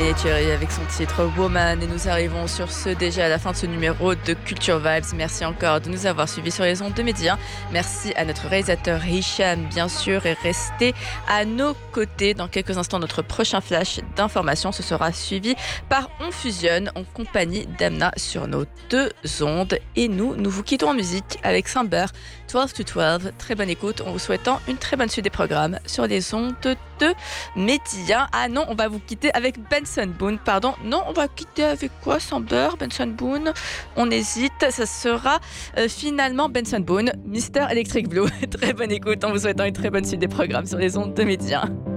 Katy Perry avec son titre Woman et nous arrivons sur ce déjà à la fin de ce numéro de Culture Vibes. Merci encore de nous avoir suivis sur les ondes de Média. Merci à notre réalisateur Hicham bien sûr et restez à nos côtés. Dans quelques instants notre prochain flash d'informations ce sera suivi par On Fusionne en compagnie d'Amna sur nos deux ondes et nous vous quittons en musique avec Saint-Bert 12 to 12. Très bonne écoute en vous souhaitant une très bonne suite des programmes sur les ondes de Média. Ah non, on va vous quitter avec Benson Boone. Pardon, non, on va quitter avec quoi, Sander, Benson Boone? On hésite, ça sera finalement Benson Boone, Mr. Electric Blue. Très bonne écoute en vous souhaitant une très bonne suite des programmes sur les ondes de Média.